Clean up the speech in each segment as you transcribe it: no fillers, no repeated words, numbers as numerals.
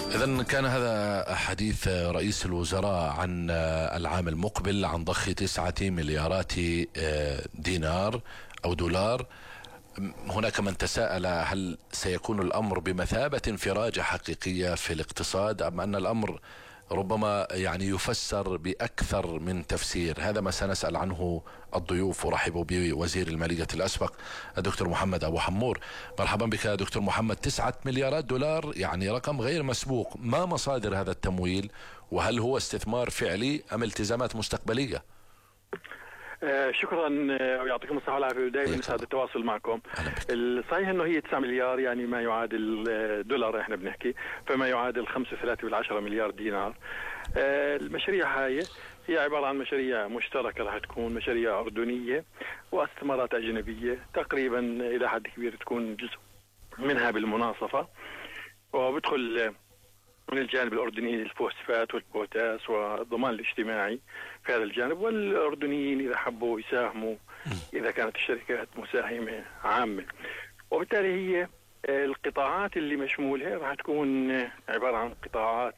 إذن كان هذا حديث رئيس الوزراء عن العام المقبل عن ضخ 9 مليارات دينار أو دولار. هناك من تساءل هل سيكون الأمر بمثابة انفراجة حقيقية في الاقتصاد أم أن الأمر ربما يفسر بأكثر من تفسير. هذا ما سنسأل عنه الضيوف. ورحبوا بوزير المالية الأسبق الدكتور محمد أبو حمور. مرحبا بك دكتور محمد. 9 مليارات دولار رقم غير مسبوق. ما مصادر هذا التمويل؟ وهل هو استثمار فعلي أم التزامات مستقبلية؟ شكرا ويعطيكم الصحة والعافية. ودائما يسعد التواصل معكم. الصحيح انه هي 9 مليار ما يعادل دولار، احنا بنحكي فما يعادل 5.3 مليار دينار. المشاريع هي عبارة عن مشاريع مشتركة، راح تكون مشاريع أردنية واستثمارات أجنبية تقريبا إلى حد كبير، تكون جزء منها بالمناصفة، وبدخل من الجانب الأردني الفوسفات والبوتاس والضمان الاجتماعي في هذا الجانب، والأردنيين إذا حبوا يساهموا إذا كانت الشركات مساهمة عامة. وبالتالي هي القطاعات اللي مشمولها راح تكون عبارة عن قطاعات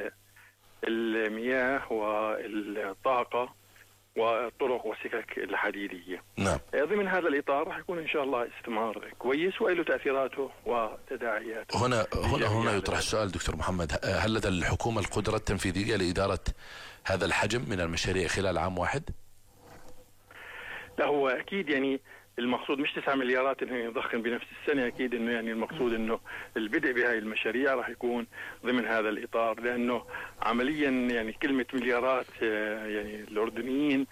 المياه والطاقة والطرق والسكك الحديدية. نعم. ضمن هذا الإطار راح يكون إن شاء الله استثمار كويس وله تأثيراته وتداعياته. هنا يطرح السؤال دكتور محمد، هل لدى الحكومة القدرة التنفيذية لإدارة هذا الحجم من المشاريع خلال عام واحد؟ لا، هو أكيد المقصود مش 9 مليارات انه يضخم بنفس السنة. اكيد انه المقصود انه البدء بهاي المشاريع راح يكون ضمن هذا الاطار، لانه عمليا كلمة مليارات الاردنيين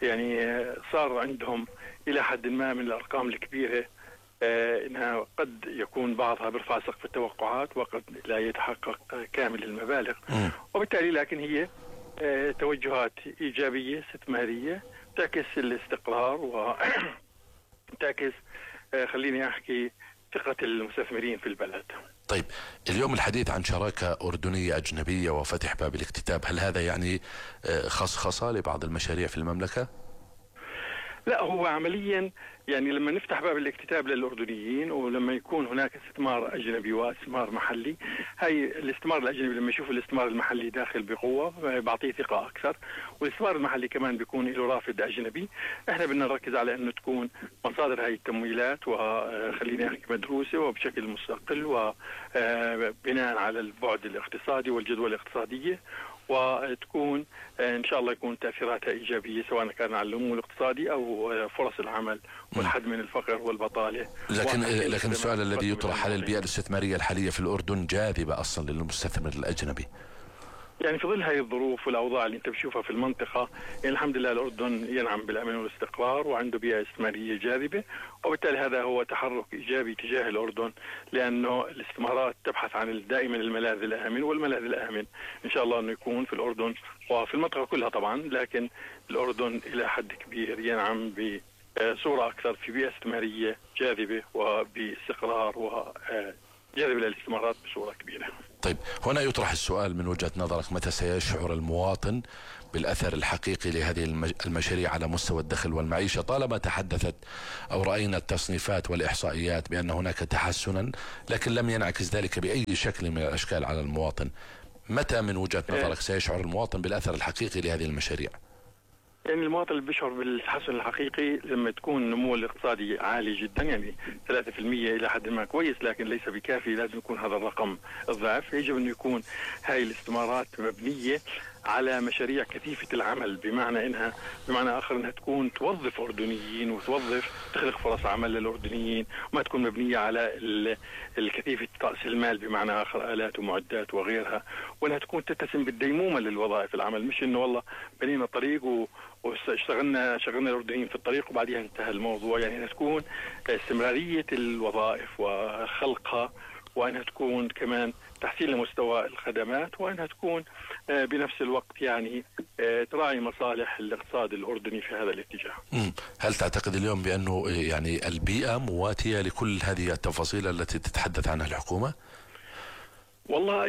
صار عندهم الى حد ما من الارقام الكبيرة، انها قد يكون بعضها بيرفع سقف التوقعات وقد لا يتحقق كامل المبالغ. وبالتالي لكن هي توجهات ايجابية استثمارية تعكس الاستقرار تعكس خليني أحكي ثقة المستثمرين في البلد. طيب، اليوم الحديث عن شراكة أردنية أجنبية وفتح باب الاكتتاب، هل هذا خصخصة لبعض المشاريع في المملكة؟ لا، هو عمليا لما نفتح باب الاكتتاب للأردنيين ولما يكون هناك استثمار أجنبي واستثمار محلي، هاي الاستثمار الأجنبي لما يشوف الاستثمار المحلي داخل بقوة بعطيه ثقة أكثر، والاستثمار المحلي كمان بيكون له رافد أجنبي. احنا بدنا نركز على أنه تكون مصادر هاي التمويلات وخليني أحكي مدروسة وبشكل مستقل وبناء على البعد الاقتصادي والجدوى الاقتصادية، وتكون إن شاء الله يكون تأثيراتها إيجابية سواء كان على النمو الاقتصادي أو فرص العمل والحد من الفقر والبطالة. لكن السؤال الذي يطرح، هل البيئة الاستثمارية الحالية في الأردن جاذبة أصلا للمستثمر الأجنبي؟ في ظل هذه الظروف والأوضاع اللي أنت بتشوفها في المنطقة، الحمد لله الأردن ينعم بالأمن والاستقرار وعنده بيئة استثمارية جاذبة، وبالتالي هذا هو تحرك إيجابي تجاه الأردن، لأنه الاستثمارات تبحث عن دائما الملاذ الآمن، والملاذ الآمن إن شاء الله أنه يكون في الأردن وفي المنطقة كلها طبعا، لكن الأردن إلى حد كبير ينعم بصورة أكثر في بيئة استثمارية جاذبة وباستقرار وجاذبة للاستثمارات بصورة كبيرة. طيب، هنا يطرح السؤال من وجهة نظرك، متى سيشعر المواطن بالأثر الحقيقي لهذه المشاريع على مستوى الدخل والمعيشة؟ طالما تحدثت أو رأينا التصنيفات والإحصائيات بأن هناك تحسنا، لكن لم ينعكس ذلك بأي شكل من الأشكال على المواطن. متى من وجهة نظرك سيشعر المواطن بالأثر الحقيقي لهذه المشاريع؟ المواطن اللي بيشعر بالتحسن الحقيقي لما تكون النمو الاقتصادي عالي جدا، 3% إلى حد ما كويس لكن ليس بكافي، لازم يكون هذا الرقم الضعف. يجب أن يكون هاي الاستثمارات مبنية على مشاريع كثيفة العمل، بمعنى آخر أنها تكون توظف أردنيين تخلق فرص عمل للأردنيين، وما تكون مبنية على الكثيفة رأس المال، بمعنى آخر آلات ومعدات وغيرها، وأنها تكون تتسم بالديمومة للوظائف العمل، مش إنه والله بنينا طريق شغلنا الأردنيين في الطريق وبعدها انتهى الموضوع. أنها تكون استمرارية الوظائف وخلقها، وأنها تكون كمان تحسين لمستوى الخدمات، وأنها تكون بنفس الوقت تراعي مصالح الاقتصاد الأردني في هذا الاتجاه. هل تعتقد اليوم بأنه البيئة مواتية لكل هذه التفاصيل التي تتحدث عنها الحكومة؟ والله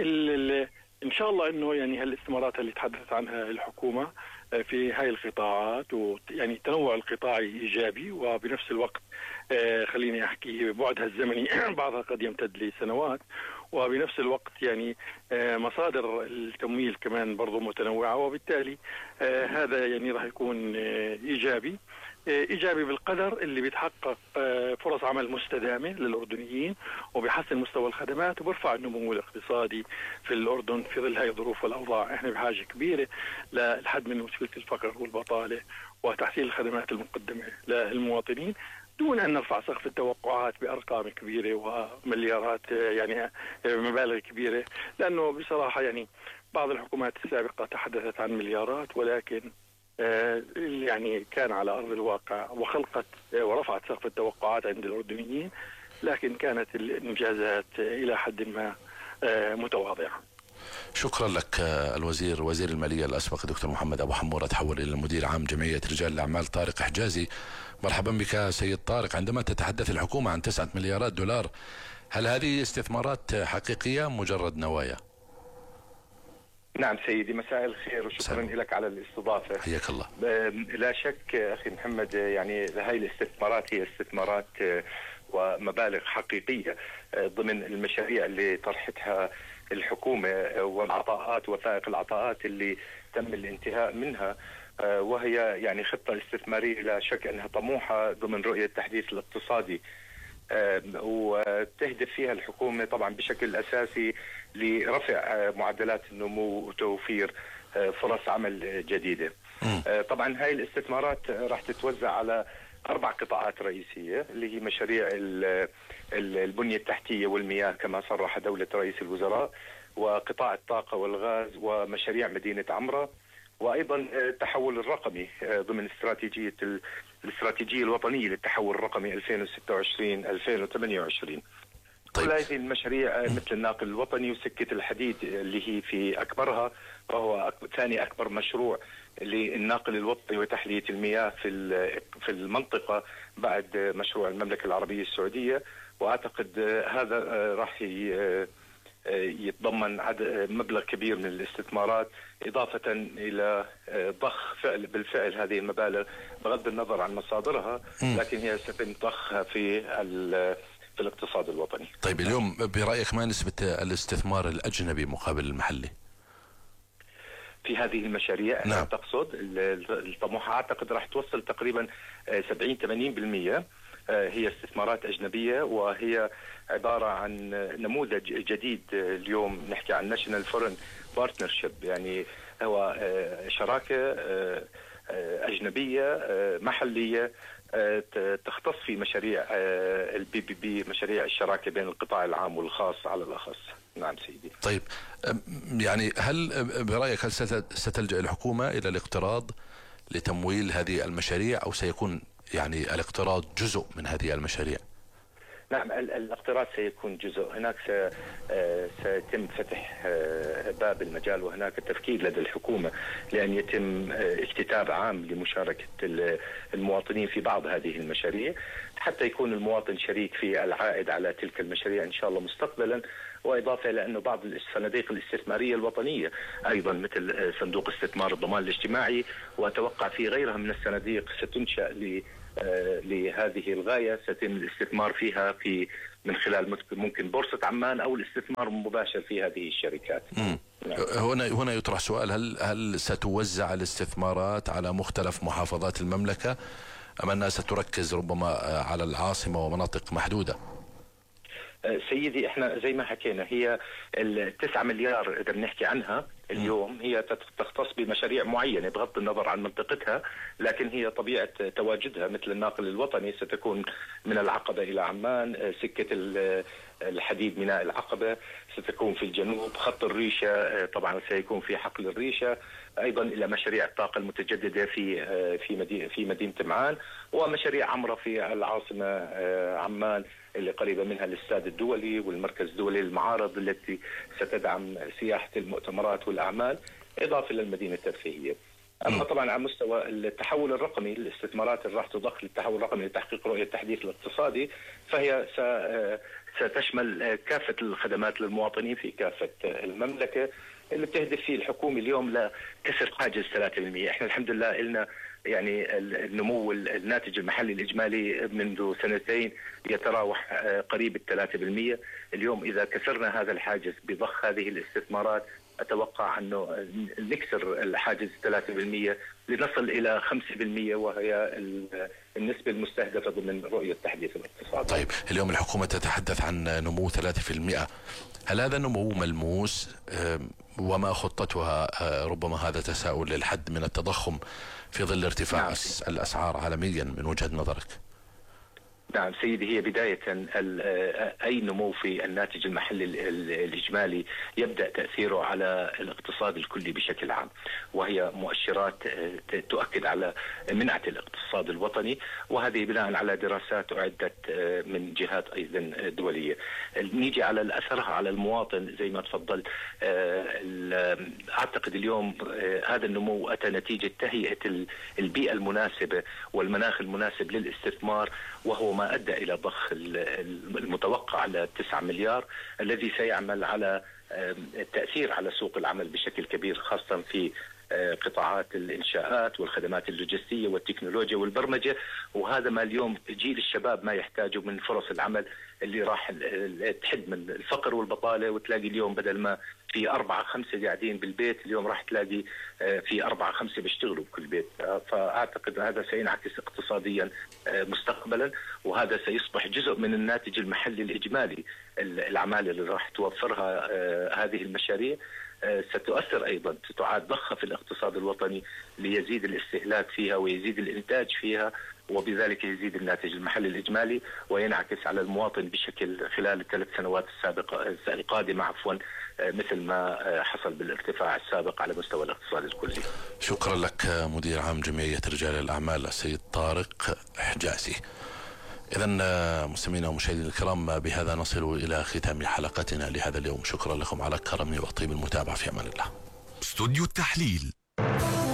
إن شاء الله إنه هالاستثمارات اللي تحدثت عنها الحكومة في هاي القطاعات، التنوع القطاعي إيجابي، وبنفس الوقت خليني أحكي بعدها الزمني بعضها قد يمتد لسنوات، وبنفس الوقت يعني مصادر التمويل كمان برضو متنوعة، وبالتالي هذا يعني راح يكون إيجابي بالقدر اللي بيتحقق فرص عمل مستدامة للأردنيين، وبيحسن مستوى الخدمات، وبيرفع النمو الاقتصادي في الأردن في ظل هاي الظروف والأوضاع. احنا بحاجة كبيرة للحد من مشكلة الفقر والبطالة وتحسين الخدمات المقدمة للمواطنين، دون أن نرفع سقف التوقعات بأرقام كبيرة ومليارات يعني مبالغ كبيرة، لأنه بصراحة يعني بعض الحكومات السابقة تحدثت عن مليارات، ولكن يعني كان على أرض الواقع وخلقت ورفعت سقف التوقعات عند الأردنيين، لكن كانت الإنجازات إلى حد ما متواضعة. شكرا لك الوزير وزير المالية الأسبق دكتور محمد أبو حمورة، تحول إلى المدير عام جمعية رجال الأعمال طارق حجازي. مرحبا بك سيد طارق. عندما تتحدث الحكومة عن 9 مليارات دولار، هل هذه استثمارات حقيقية مجرد نوايا؟ نعم سيدي، مساء الخير وشكرا لك على الاستضافة. حياك الله. لا شك أخي محمد، يعني هاي الاستثمارات هي استثمارات ومبالغ حقيقية ضمن المشاريع اللي طرحتها الحكومة والعطاءات وثائق العطاءات اللي تم الانتهاء منها، وهي يعني خطة استثمارية لا شك أنها طموحة ضمن رؤية التحديث الاقتصادي، وتهدف فيها الحكومة طبعا بشكل أساسي لرفع معدلات النمو وتوفير فرص عمل جديدة. طبعا هاي الاستثمارات راح تتوزع على 4 قطاعات رئيسية، اللي هي مشاريع البنية التحتية والمياه كما صرح دولة رئيس الوزراء، وقطاع الطاقة والغاز، ومشاريع مدينة عمرة، وأيضا التحول الرقمي ضمن الاستراتيجية الوطنية للتحول الرقمي 2026-2028. كل هذه المشاريع مثل الناقل الوطني وسكة الحديد اللي هي في أكبرها، وهو ثاني أكبر مشروع للناقل الوطني وتحلية المياه في المنطقة بعد مشروع المملكة العربية السعودية. وأعتقد هذا راح يتضمن مبلغ كبير من الاستثمارات، إضافة إلى ضخ بالفعل هذه المبالغ بغض النظر عن مصادرها، لكن هي ستضخ في الاقتصاد الوطني. طيب اليوم برأيك ما نسبة الاستثمار الأجنبي مقابل المحلي في هذه المشاريع؟ نعم. تقصد الطموح أعتقد راح توصل تقريبا 70-80% هي استثمارات أجنبية، وهي عبارة عن نموذج جديد. اليوم نحكي عن ناشونال فورن بارتنرشيب، يعني هو شراكة أجنبية محلية تختص في مشاريع الBBB، مشاريع الشراكة بين القطاع العام والخاص على الأخص. نعم سيدي. طيب يعني هل برأيك ستلجأ الحكومة إلى الاقتراض لتمويل هذه المشاريع، أو سيكون يعني الاقتراض جزء من هذه المشاريع؟ نعم، الاقتراض سيكون جزء. هناك سيتم فتح باب المجال، وهناك التفكير لدى الحكومة لأن يتم اكتتاب عام لمشاركة المواطنين في بعض هذه المشاريع، حتى يكون المواطن شريك في العائد على تلك المشاريع إن شاء الله مستقبلا. وإضافة إلى أنه بعض الصناديق الاستثمارية الوطنية أيضا مثل صندوق استثمار الضمان الاجتماعي، وأتوقع في غيرها من الصناديق ستنشأ لهذه الغاية، سيتم الاستثمار فيها من خلال ممكن بورصة عمان أو الاستثمار المباشر في هذه الشركات. هنا يطرح سؤال: هل ستوزع الاستثمارات على مختلف محافظات المملكة، أم أنها ستركز ربما على العاصمة ومناطق محدودة؟ سيدي، احنا زي ما حكينا هي 9 مليار اذا بنحكي عنها اليوم هي تختص بمشاريع معينة بغض النظر عن منطقتها، لكن هي طبيعة تواجدها مثل الناقل الوطني ستكون من العقبة إلى عمان، سكة الحديد ميناء العقبة ستكون في الجنوب، خط الريشة طبعا سيكون في حقل الريشة، أيضا إلى مشاريع الطاقة المتجددة في مدينة معان، ومشاريع عمرة في العاصمة عمان اللي قريبة منها الاستاد الدولي والمركز الدولي للمعارض التي ستدعم سياحة المؤتمرات والأعمال، إضافة للمدينة الترفيهية. أما طبعا على مستوى التحول الرقمي، الاستثمارات اللي راح تضخ للتحول الرقمي لتحقيق رؤية التحديث الاقتصادي، فهي ستشمل كافة الخدمات للمواطنين في كافة المملكة، اللي بتهدف فيه الحكومة اليوم لكسر حاجز 3%. احنا الحمد لله لنا يعني النمو الناتج المحلي الإجمالي منذ سنتين يتراوح قريب 3%. اليوم إذا كسرنا هذا الحاجز بضخ هذه الاستثمارات أتوقع أنه نكسر الحاجز 3% لنصل إلى 5%، وهي النسبة المستهدفة ضمن رؤية تحديث الاقتصاد. طيب اليوم الحكومة تتحدث عن نمو 3%، هل هذا نمو ملموس؟ وما خطتها؟ ربما هذا تساؤل للحد من التضخم في ظل ارتفاع الأسعار عالميا من وجهة نظرك. نعم سيدي، هي بداية أي نمو في الناتج المحلي الإجمالي يبدأ تأثيره على الاقتصاد الكلي بشكل عام، وهي مؤشرات تؤكد على منعة الاقتصاد الوطني، وهذه بناء على دراسات أعدت من جهات أيضا دولية. نيجي على الأثر على المواطن زي ما تفضل، أعتقد اليوم هذا النمو أتى نتيجة تهيئة البيئة المناسبة والمناخ المناسب للاستثمار، وهو ما أدى إلى ضخ المتوقع على 9 مليار الذي سيعمل على التأثير على سوق العمل بشكل كبير، خاصة في قطاعات الإنشاءات والخدمات اللوجستية والتكنولوجيا والبرمجة. وهذا ما اليوم جيل الشباب ما يحتاجه من فرص العمل اللي راح تحد من الفقر والبطالة. وتلاقي اليوم بدل ما في 4-5 قاعدين بالبيت، اليوم راح تلاقي في 4-5 بيشتغلوا بكل بيت. فأعتقد هذا سينعكس اقتصاديا مستقبلا، وهذا سيصبح جزء من الناتج المحلي الإجمالي. الأعمال اللي راح توفرها هذه المشاريع ستؤثر أيضا، ستعاد ضخة في الاقتصاد الوطني ليزيد الاستهلاك فيها ويزيد الإنتاج فيها، وبذلك يزيد الناتج المحلي الإجمالي وينعكس على المواطن بشكل خلال ال3 سنوات القادمة مثل ما حصل بالارتفاع السابق على مستوى الاقتصاد الكلي. شكرا لك مدير عام جمعية رجال الأعمال السيد طارق حجازي. إذن مستمعينا ومشاهدينا الكرام، بهذا نصل إلى ختام حلقتنا لهذا اليوم. شكرا لكم على كرم وطيب المتابعة، في أمان الله. استوديو التحليل.